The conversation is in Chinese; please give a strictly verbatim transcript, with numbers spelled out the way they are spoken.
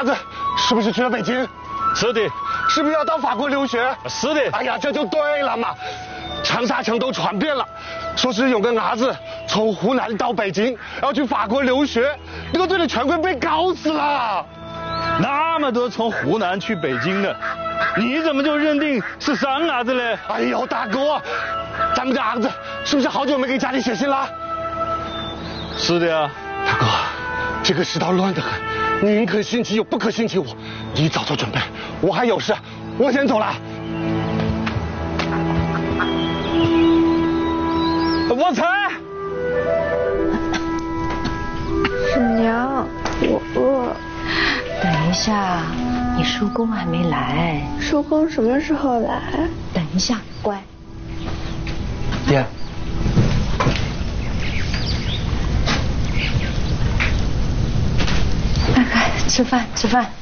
儿子是不是去了北京？ 是的。 是不是要到法国留学？ 是的。 哎呀，这就对了嘛！长沙城都传遍了，说是有个儿子从湖南到北京要去法国留学，这个队的权贵被搞死了。 那么多从湖南去北京的，你怎么就认定是三儿子嘞？ 哎呦，大哥，咱们这儿子是不是好久没给家里写信了？ 是的呀。 大哥，这个世道乱得很，宁可信其有，不可信其无。你早做准备，我还有事，我先走了。 我猜。 婶娘，我饿。 等一下，你叔公还没来。 叔公什么时候来？ 等一下，乖。 爹。 快快吃饭，吃饭。